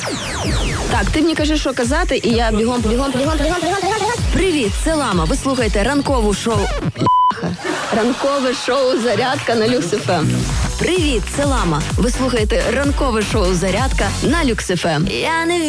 Так, ти мені кажеш, що казати, і я бігом. Привіт, це Лама. Ви слухаєте ранкове шоу «Зарядка» на Люкс ФМ. Привіт, це Лама. Ви слухаєте ранкове шоу «Зарядка» на Люкс ФМ. Я не